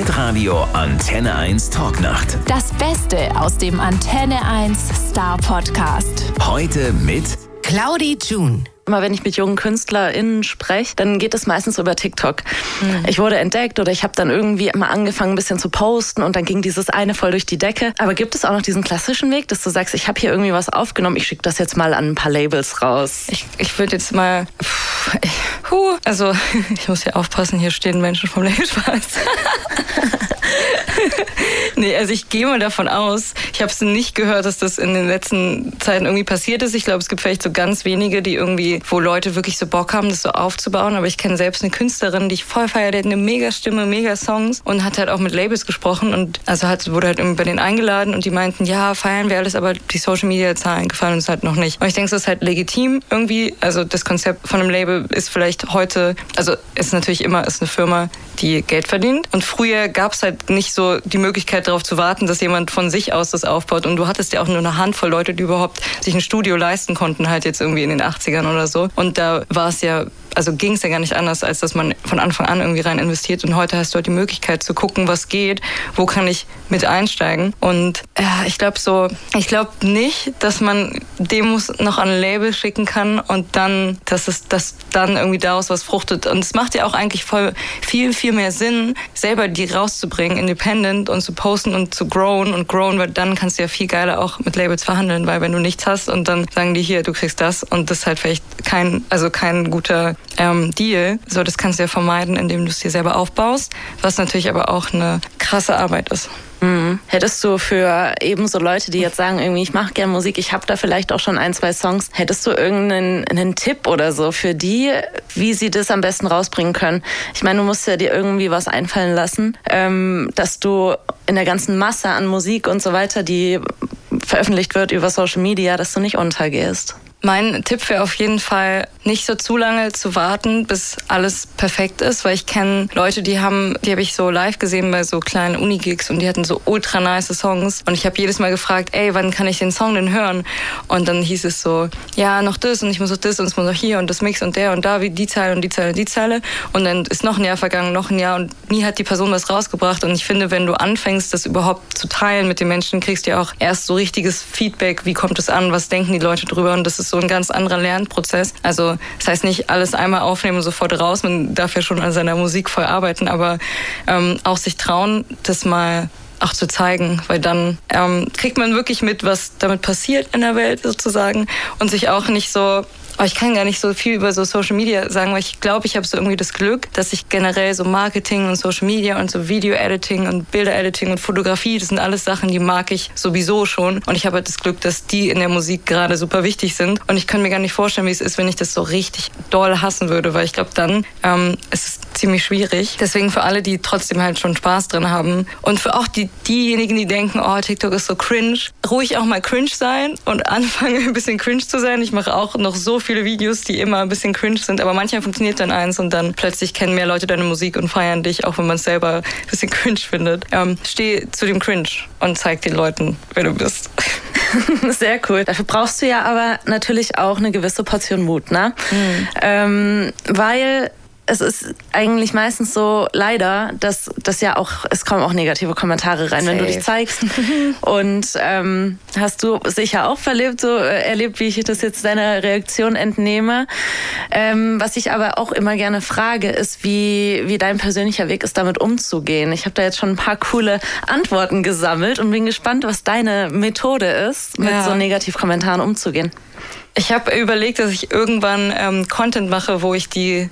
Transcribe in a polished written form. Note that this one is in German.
Hitradio Antenne 1 Talknacht. Das Beste aus dem Antenne 1 Star Podcast. Heute mit Claudi June. Immer wenn ich mit jungen KünstlerInnen spreche, dann geht es meistens über TikTok. Ich wurde entdeckt oder ich habe dann irgendwie immer angefangen, ein bisschen zu posten und dann ging dieses eine voll durch die Decke. Aber gibt es auch noch diesen klassischen Weg, dass du sagst, ich habe hier irgendwie was aufgenommen, ich schicke das jetzt mal an ein paar Labels raus? Ich würde jetzt mal... Also, ich muss ja aufpassen, hier stehen Menschen vom Label Spaß. Nee, also ich gehe mal davon aus, ich habe es nicht gehört, dass das in den letzten Zeiten irgendwie passiert ist. Ich glaube, es gibt vielleicht so ganz wenige, die irgendwie, wo Leute wirklich so Bock haben, das so aufzubauen. Aber ich kenne selbst eine Künstlerin, die ich voll feiere, die hat eine mega Stimme, mega Songs und hat halt auch mit Labels gesprochen und also wurde halt irgendwie bei denen eingeladen und die meinten, ja, feiern wir alles, aber die Social-Media-Zahlen gefallen uns halt noch nicht. Und ich denke, es ist halt legitim irgendwie. Also das Konzept von einem Label ist vielleicht heute, also ist natürlich immer ist eine Firma, die Geld verdient. Und früher gab es halt nicht so die Möglichkeit darauf zu warten, dass jemand von sich aus das aufbaut. Und du hattest ja auch nur eine Handvoll Leute, die überhaupt sich ein Studio leisten konnten, halt jetzt irgendwie in den 80ern oder so. Und da war es ja, also ging es ja gar nicht anders, als dass man von Anfang an irgendwie rein investiert. Und heute hast du halt die Möglichkeit zu gucken, was geht, wo kann ich mit einsteigen. Und ja, ich glaube nicht, dass man Demos noch an ein Label schicken kann und dann, dass dann irgendwie daraus was fruchtet. Und es macht ja auch eigentlich voll viel mehr Sinn, selber die rauszubringen, independent und zu posten und zu growen, weil dann kannst du ja viel geiler auch mit Labels verhandeln, weil wenn du nichts hast und dann sagen die hier, du kriegst das und das ist halt vielleicht kein guter Deal. So, das kannst du ja vermeiden, indem du es dir selber aufbaust, was natürlich aber auch eine krasse Arbeit ist. Hättest du für ebenso Leute, die jetzt sagen, irgendwie ich mache gerne Musik, ich habe da vielleicht auch schon 1, 2 Songs, hättest du irgendeinen Tipp oder so für die, wie sie das am besten rausbringen können? Ich meine, du musst ja dir irgendwie was einfallen lassen, dass du in der ganzen Masse an Musik und so weiter, die veröffentlicht wird über Social Media, dass du nicht untergehst. Mein Tipp wäre auf jeden Fall, nicht so zu lange zu warten, bis alles perfekt ist, weil ich kenne Leute, die habe ich so live gesehen bei so kleinen Uni-Gigs und die hatten so ultra nice Songs und ich habe jedes Mal gefragt, ey, wann kann ich den Song denn hören? Und dann hieß es so, ja, noch das und ich muss noch das und es muss noch hier und das Mix und der und da, wie die Zeile und die Zeile und die Zeile und dann ist noch ein Jahr vergangen, noch ein Jahr und nie hat die Person was rausgebracht und ich finde, wenn du anfängst, das überhaupt zu teilen mit den Menschen, kriegst du ja auch erst so richtiges Feedback, wie kommt es an, was denken die Leute drüber und das ist so ein ganz anderer Lernprozess. Also das heißt nicht alles einmal aufnehmen und sofort raus, man darf ja schon an seiner Musik voll arbeiten, aber auch sich trauen, das mal auch zu zeigen, weil dann kriegt man wirklich mit, was damit passiert in der Welt sozusagen und sich auch nicht so... Aber ich kann gar nicht so viel über so Social Media sagen, weil ich glaube, ich habe so irgendwie das Glück, dass ich generell so Marketing und Social Media und so Video-Editing und Bilder-Editing und Fotografie, das sind alles Sachen, die mag ich sowieso schon. Und ich habe halt das Glück, dass die in der Musik gerade super wichtig sind. Und ich kann mir gar nicht vorstellen, wie es ist, wenn ich das so richtig doll hassen würde, weil ich glaube, dann ist es ziemlich schwierig. Deswegen für alle, die trotzdem halt schon Spaß drin haben und für auch diejenigen, die denken, oh, TikTok ist so cringe, ruhig auch mal cringe sein und anfangen, ein bisschen cringe zu sein. Ich mache auch noch so viele Videos, die immer ein bisschen cringe sind, aber manchmal funktioniert dann eins und dann plötzlich kennen mehr Leute deine Musik und feiern dich, auch wenn man es selber ein bisschen cringe findet. Steh zu dem Cringe und zeig den Leuten, wer du bist. Sehr cool. Dafür brauchst du ja aber natürlich auch eine gewisse Portion Mut, ne? Weil es ist eigentlich meistens so, leider, dass ja auch, es kommen auch negative Kommentare rein, wenn du dich zeigst. Und hast du sicher auch erlebt, wie ich das jetzt deiner Reaktion entnehme. Was ich aber auch immer gerne frage, ist, wie dein persönlicher Weg ist, damit umzugehen. Ich habe da jetzt schon ein paar coole Antworten gesammelt und bin gespannt, was deine Methode ist, mit so Negativkommentaren umzugehen. Ich habe überlegt, dass ich irgendwann Content mache, wo ich die